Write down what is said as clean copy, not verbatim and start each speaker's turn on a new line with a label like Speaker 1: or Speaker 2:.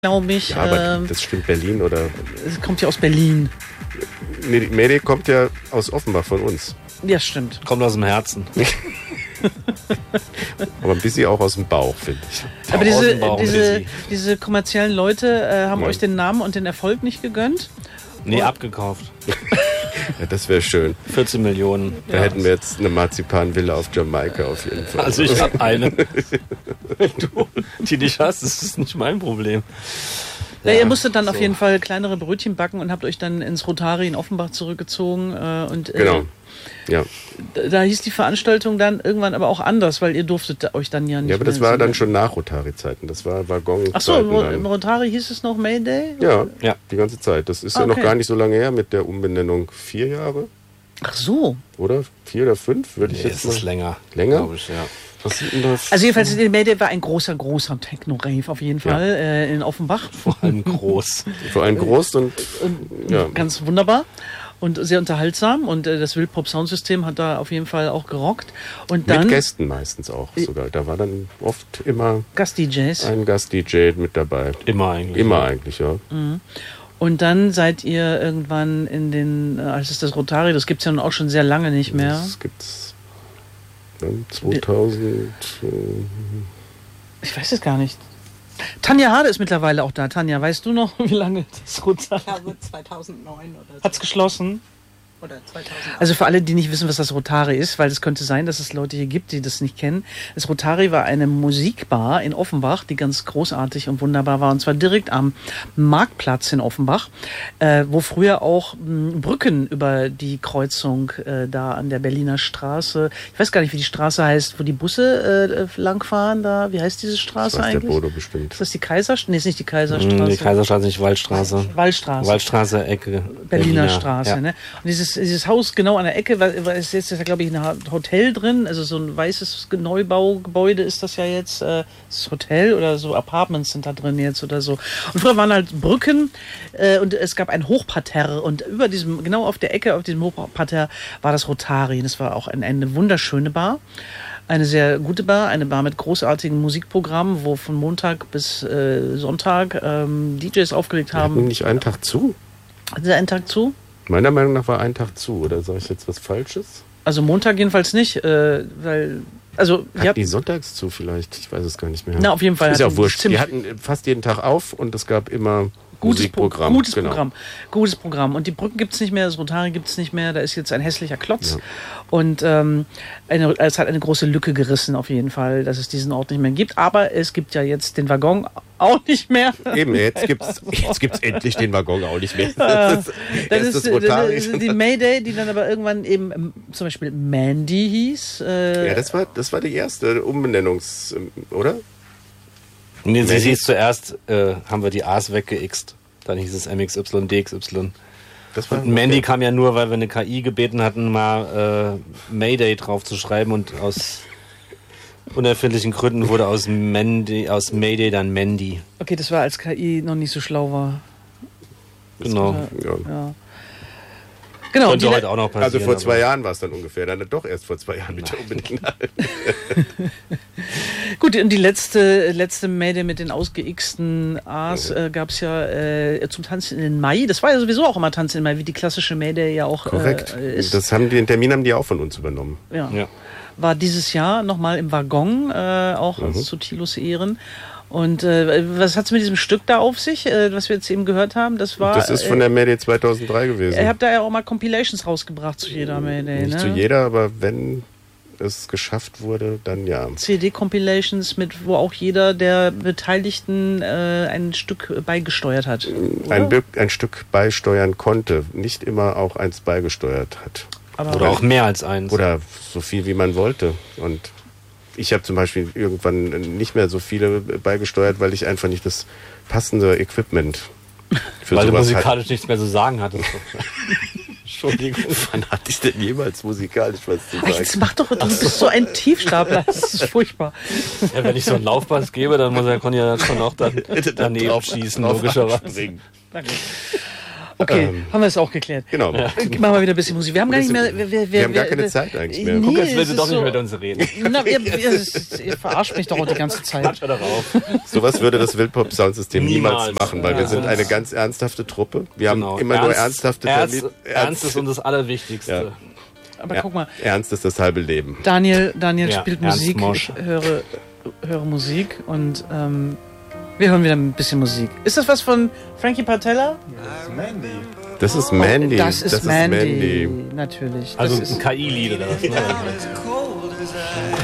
Speaker 1: glaube ich.
Speaker 2: Ja, aber das stimmt Berlin oder?
Speaker 1: Es kommt ja aus Berlin.
Speaker 2: Nee, Mayday kommt ja aus Offenbach von uns.
Speaker 1: Ja, stimmt.
Speaker 3: Kommt aus dem Herzen.
Speaker 2: Aber ein bisschen auch aus dem Bauch, finde ich.
Speaker 1: Aber diese kommerziellen Leute haben euch den Namen und den Erfolg nicht gegönnt?
Speaker 3: Nee, abgekauft.
Speaker 2: Ja, das wäre schön.
Speaker 3: 14 Millionen.
Speaker 2: Da hätten wir jetzt eine Marzipanvilla auf Jamaika auf jeden Fall.
Speaker 3: Also ich habe eine. Wenn du die nicht hast, das ist nicht mein Problem.
Speaker 1: Ja, ihr musstet dann auf jeden Fall kleinere Brötchen backen und habt euch dann ins Rotary in Offenbach zurückgezogen.
Speaker 2: Genau. Ja.
Speaker 1: Da hieß die Veranstaltung dann irgendwann aber auch anders, weil ihr durftet euch dann ja nicht.
Speaker 2: Ja, aber das war dann schon nach Rotary-Zeiten. Das war Waggon.
Speaker 1: Ach so, im Rotary hieß es noch Mayday?
Speaker 2: Ja, die ganze Zeit. Das ist ja noch gar nicht so lange her mit der Umbenennung. 4 Jahre?
Speaker 1: Ach so.
Speaker 2: Oder 4 oder 5, würde ich jetzt mal.
Speaker 3: Das ist länger.
Speaker 2: Länger?
Speaker 3: Glaube ich, ja.
Speaker 1: Also jedenfalls, Mayday war ein großer Techno-Rave auf jeden Fall in Offenbach.
Speaker 3: Vor allem groß.
Speaker 2: Vor allem groß und
Speaker 1: ganz wunderbar. Und sehr unterhaltsam und das Wildpop-Soundsystem hat da auf jeden Fall auch gerockt. Und dann,
Speaker 2: mit Gästen meistens auch sogar. Da war dann oft immer
Speaker 1: Gast-DJs.
Speaker 2: Ein Gast-DJ mit dabei.
Speaker 3: Immer eigentlich.
Speaker 2: Immer eigentlich, ja.
Speaker 1: Mhm. Und dann seid ihr irgendwann in den, als es das Rotary, das gibt es ja nun auch schon sehr lange nicht mehr.
Speaker 2: Das gibt's dann 2000.
Speaker 1: Ich weiß es gar nicht. Tanja Hade ist mittlerweile auch da. Tanja, weißt du noch, wie lange das Rotary?
Speaker 4: Ich glaube 2009 oder so.
Speaker 1: Hat's geschlossen?
Speaker 4: Oder 2008.
Speaker 1: Also für alle, die nicht wissen, was das Rotary ist, weil es könnte sein, dass es Leute hier gibt, die das nicht kennen. Das Rotary war eine Musikbar in Offenbach, die ganz großartig und wunderbar war. Und zwar direkt am Marktplatz in Offenbach, wo früher auch Brücken über die Kreuzung da an der Berliner Straße, ich weiß gar nicht, wie die Straße heißt, wo die Busse langfahren da. Wie heißt diese Straße
Speaker 2: das weiß
Speaker 1: eigentlich?
Speaker 2: Der Bodo bestimmt.
Speaker 1: Ist das die Kaiserstraße? Nee, ist nicht die Kaiserstraße.
Speaker 3: Die Kaiserstraße, nicht Waldstraße.
Speaker 1: Waldstraße,
Speaker 3: Ecke.
Speaker 1: Berliner Straße,
Speaker 3: ja.
Speaker 1: Ne? Und dieses Haus genau an der Ecke, ist jetzt da, glaube ich, ein Hotel drin, also so ein weißes Neubaugebäude ist das ja jetzt, das Hotel oder so Apartments sind da drin jetzt oder so. Und früher waren halt Brücken und es gab ein Hochparterre und über diesem, genau auf der Ecke, auf diesem Hochparterre war das Rotary. Und das war auch eine wunderschöne Bar. Eine sehr gute Bar, eine Bar mit großartigen Musikprogrammen, wo von Montag bis Sonntag DJs aufgelegt haben.
Speaker 2: Hatten nicht einen Tag zu?
Speaker 1: Hatten sie einen Tag zu?
Speaker 2: Meiner Meinung nach war ein Tag zu, oder sage ich jetzt was Falsches?
Speaker 1: Also Montag jedenfalls nicht, weil, also...
Speaker 2: Hatten die sonntags zu vielleicht? Ich weiß es gar nicht mehr.
Speaker 1: Na, auf jeden Fall.
Speaker 2: Ist ja auch wurscht. Die hatten fast jeden Tag auf und es gab immer Musikprogramm.
Speaker 1: Gutes Programm. Und die Brücken gibt es nicht mehr, das Rotary gibt es nicht mehr, da ist jetzt ein hässlicher Klotz. Ja. Und es hat eine große Lücke gerissen auf jeden Fall, dass es diesen Ort nicht mehr gibt. Aber es gibt ja jetzt den Waggon auch nicht mehr.
Speaker 2: Eben, jetzt gibt's endlich den Waggon auch nicht mehr.
Speaker 1: Das ist die Mayday, die dann aber irgendwann eben zum Beispiel Mandy hieß.
Speaker 2: Ja, das war die erste Umbenennungs... oder?
Speaker 3: Nee, sie hieß zuerst, haben wir die A's weggeixt. Dann hieß es MXY, DXY. Und Mandy kam ja nur, weil wir eine KI gebeten hatten, mal Mayday drauf zu schreiben und aus unerfindlichen Gründen wurde aus Mayday dann Mandy.
Speaker 1: Okay, das war als KI noch nicht so schlau war.
Speaker 3: Genau.
Speaker 1: Ja. Genau,
Speaker 3: könnte heute auch noch passieren.
Speaker 2: Also vor 2 Jahren war es dann ungefähr. Dann doch erst vor 2 Jahren mit der Umbenennung.
Speaker 1: Gut, und die letzte Mayday mit den ausgeixten A's gab es ja zum Tanzen in den Mai. Das war ja sowieso auch immer Tanzen in den Mai, wie die klassische Mayday ja auch
Speaker 2: korrekt.
Speaker 1: Ist.
Speaker 2: Den Termin haben die auch von uns übernommen.
Speaker 1: Ja. War dieses Jahr nochmal im Waggon, auch zu Thilos Ehren. Und was hat es mit diesem Stück da auf sich, was wir jetzt eben gehört haben? Das
Speaker 2: ist von der Mayday 2003 gewesen.
Speaker 1: Ihr habt da ja auch mal Compilations rausgebracht zu jeder Mayday,
Speaker 2: Nicht
Speaker 1: ne?
Speaker 2: zu jeder, aber wenn es geschafft wurde, dann ja.
Speaker 1: CD-Compilations, wo auch jeder der Beteiligten ein Stück beigesteuert hat.
Speaker 2: Ein Stück beisteuern konnte, nicht immer auch eins beigesteuert hat.
Speaker 3: Oder auch mehr als eins.
Speaker 2: Oder so viel, wie man wollte. Und ich habe zum Beispiel irgendwann nicht mehr so viele beigesteuert, weil ich einfach nicht das passende Equipment für
Speaker 3: weil
Speaker 2: sowas
Speaker 3: du musikalisch nichts mehr zu sagen hattest.
Speaker 2: Entschuldigung. Wann hatte ich denn jemals musikalisch was zu sagen?
Speaker 1: Jetzt mach doch, du bist so ein Tiefstapler, das ist furchtbar.
Speaker 3: Ja, wenn ich so einen Laufpass gebe, dann muss der Conny ja schon auch daneben schießen, logischerweise.
Speaker 1: Danke. Okay, haben wir es auch geklärt.
Speaker 2: Genau.
Speaker 1: Machen wir wieder ein bisschen Musik. Wir haben gar nicht mehr...
Speaker 2: Wir haben gar keine Zeit eigentlich mehr.
Speaker 3: Guck, jetzt will sie doch nicht mit uns reden.
Speaker 1: Na, ihr verarscht mich doch auch die ganze Zeit.
Speaker 3: Quatsch darauf.
Speaker 2: Sowas würde das Wildpop-Soundsystem niemals
Speaker 3: Niemals.
Speaker 2: machen, weil wir sind eine ganz ernsthafte Truppe. Wir haben
Speaker 3: Genau.
Speaker 2: immer nur ernsthafte
Speaker 3: Ernst ist uns das Allerwichtigste.
Speaker 2: Ja.
Speaker 1: Aber guck mal,
Speaker 2: Ernst ist das halbe Leben.
Speaker 1: Daniel
Speaker 3: Ja,
Speaker 1: spielt
Speaker 3: Ernst
Speaker 1: Musik.
Speaker 3: Mosch.
Speaker 1: Ich höre Musik und wir hören wieder ein bisschen Musik. Ist das was von Frankie Patella?
Speaker 2: Das ist Mandy.
Speaker 1: Das ist Mandy. Natürlich.
Speaker 3: Also
Speaker 1: das ist
Speaker 3: ein KI-Lied oder was? Ne?